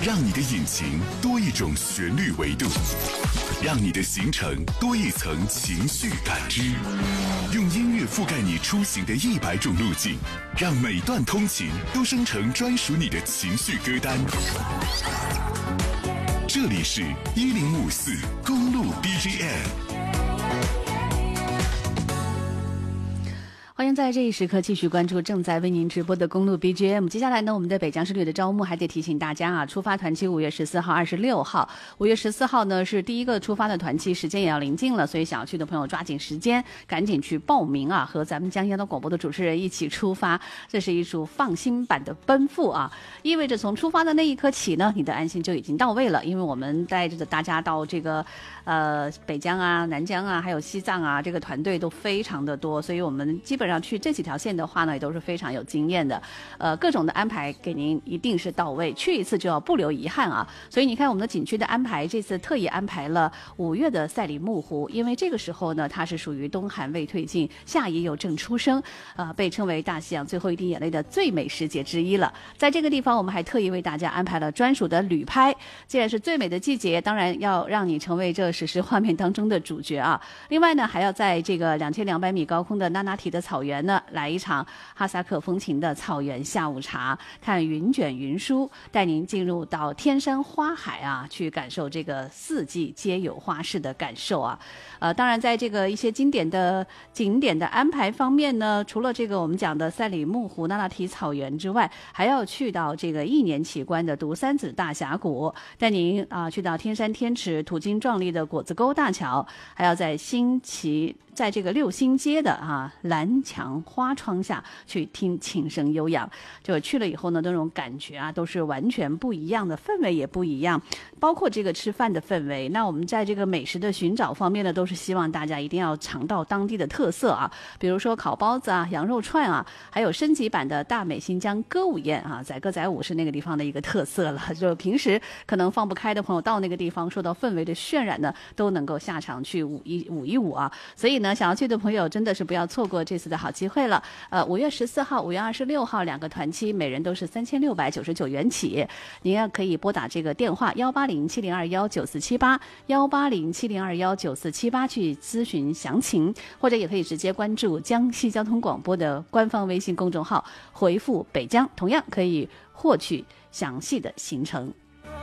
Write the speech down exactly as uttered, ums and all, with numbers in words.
让你的引擎多一种旋律维度，让你的行程多一层情绪感知。用音乐覆盖你出行的一百种路径，让每段通勤都生成专属你的情绪歌单。这里是一零五四公路 B G M。 欢迎在这一时刻继续关注正在为您直播的公路 B G M。接下来呢，我们的北疆之旅的招募还得提醒大家啊，出发团期五月十四号、二十六号。五月十四号呢是第一个出发的团期，时间也要临近了，所以想要去的朋友抓紧时间，赶紧去报名啊，和咱们江央的广播的主持人一起出发。这是一组放心版的奔赴啊，意味着从出发的那一刻起呢，你的安心就已经到位了，因为我们带着大家到这个呃北疆啊、南疆啊，还有西藏啊，这个团队都非常的多，所以我们基本上去这几条线的话呢，也都是非常有经验的，呃，各种的安排给您一定是到位，去一次就要不留遗憾啊。所以你看我们的景区的安排，这次特意安排了五月的赛里木湖，因为这个时候呢，它是属于冬寒未退尽，夏已有正初升，呃，被称为大西洋最后一滴眼泪的最美时节之一了。在这个地方，我们还特意为大家安排了专属的旅拍，既然是最美的季节，当然要让你成为这史诗画面当中的主角啊。另外呢，还要在这个两千两百米高空的纳纳提的草原呢，来一场哈萨克风情的草原下午茶，看云卷云舒，带您进入到天山花海啊，去感受这个四季皆有花市的感受啊。呃，当然在这个一些经典的景点的安排方面呢，除了这个我们讲的赛里木湖、纳纳提草原之外，还要去到这个一年奇观的独三子大峡谷，带您啊、呃、去到天山天池、途经壮丽的果子沟大桥，还要在新奇。在这个六星街的啊蓝墙花窗下去听琴声悠扬，就去了以后呢，那种感觉啊都是完全不一样的，氛围也不一样，包括这个吃饭的氛围。那我们在这个美食的寻找方面呢，都是希望大家一定要尝到当地的特色啊，比如说烤包子啊、羊肉串啊，还有升级版的大美新疆歌舞宴啊，载歌载舞是那个地方的一个特色了。就平时可能放不开的朋友，到那个地方受到氛围的渲染呢，都能够下场去舞一舞一舞啊。所以呢，想要去的朋友真的是不要错过这次的好机会了。呃，五月十四号、五月二十六号两个团期，每人都是三千六百九十九元起。您要可以拨打这个电话幺八零七零二幺九四七八幺八零七零二幺九四七八去咨询详情，或者也可以直接关注江西交通广播的官方微信公众号，回复北疆，同样可以获取详细的行程。